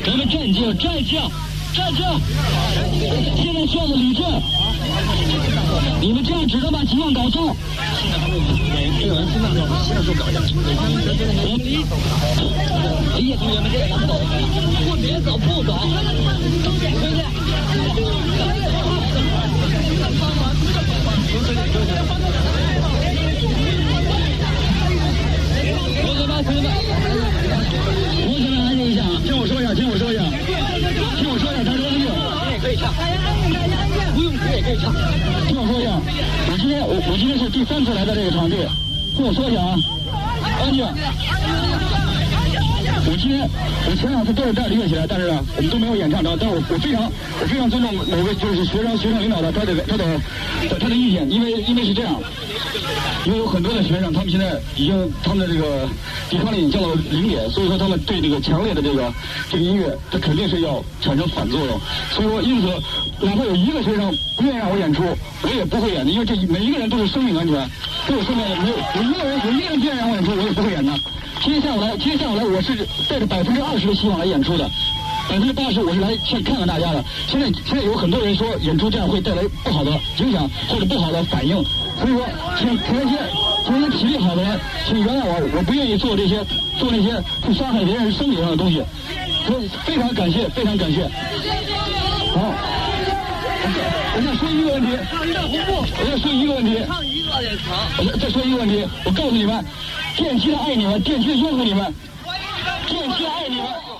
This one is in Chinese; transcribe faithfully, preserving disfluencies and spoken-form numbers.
咱们站静，站静，站静！现在需要的理智，你们这样只能把情况搞错。理解同学们，这个走，不别走，不走，回去。同学们，同学们，同学们安静一下啊！听我说一下，听我说一下，听我说一下，大家安静。也可以唱，不用哭也可以唱。听我说一下，我今天我我今天是第三次来到这个场地，听我说一下啊，安静。我今天我前两次都是带着乐起来，但是呢，我们都没有演唱着。但是我我非常我非常尊重某位就是学生学生领导的他的他的他的意见，因为因为是这样，因为有很多的学生他们现在已经他们的这个抵抗力已经降到零点，所以说他们对这个强烈的这个这个音乐，它肯定是要产生反作用。所以说，因此哪怕有一个学生不愿意让我演出，我也不会演的，因为这每一个人都是生命安全，都有生命安全。没有有一个人有一个人不愿意让我演出，我也不会演的。今天下午来，今天下午来，我是带着百分之二十的希望来演出的，百分之八十我是来去看看大家的。现在现在有很多人说演出这样会带来不好的影响或者不好的反应，所以说，请请那些请那些体力好的人，请原谅我，我不愿意做这些做那些去伤害别人身体上的东西。所以非常感谢，非常感谢。好，我想说一个问题，我想说一个问题，我再说一个问题，我告诉你们。电梯的爱你们，电梯的拥护你们，电梯的爱你们。